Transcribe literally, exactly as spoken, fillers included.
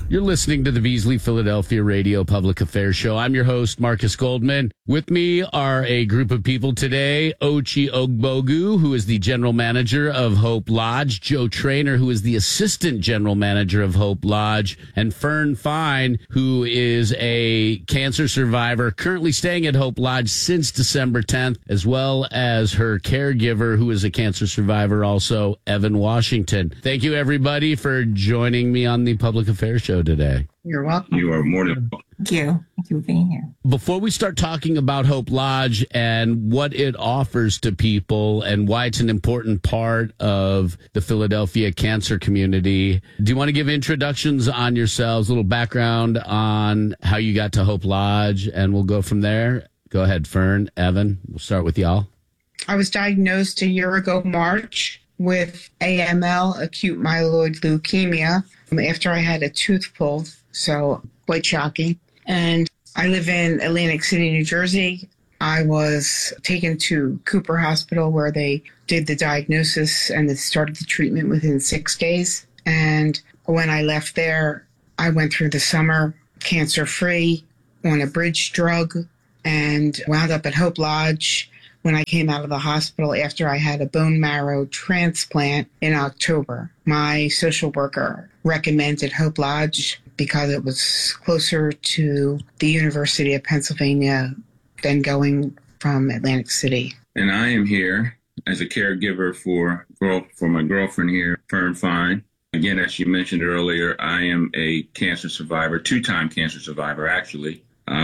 You're listening to the Beasley Philadelphia Radio Public Affairs Show. I'm your host, Marcus Goldman. With me are a group of people today. Ochi Ogbogu, who is the general manager of Hope Lodge. Joe Trainer, who is the assistant general manager of Hope Lodge. And Fern Fine, who is a cancer survivor currently staying at Hope Lodge since December tenth, as well as her caregiver, who is a cancer survivor also, Evan Washington. Thank you, everybody, for joining me on the Public Affairs Show today. You're welcome. You are more than welcome. Thank you. Thank you for being here. Before we start talking about Hope Lodge and what it offers to people and why it's an important part of the Philadelphia cancer community, do you want to give introductions on yourselves, a little background on how you got to Hope Lodge, and we'll go from there? Go ahead, Fern, Evan. We'll start with y'all. I was diagnosed a year ago, March, with A M L, acute myeloid leukemia, after I had a tooth pulled, so quite shocking. And I live in Atlantic City, New Jersey. I was taken to Cooper Hospital where they did the diagnosis and they started the treatment within six days. And when I left there, I went through the summer cancer-free on a bridge drug and wound up at Hope Lodge when I came out of the hospital after I had a bone marrow transplant in October. My social worker recommended Hope Lodge because it was closer to the University of Pennsylvania than going from Atlantic City. And I am here as a caregiver for girl for my girlfriend here, Fern Fine. Again, as you mentioned earlier, I am a cancer survivor, two-time cancer survivor, actually.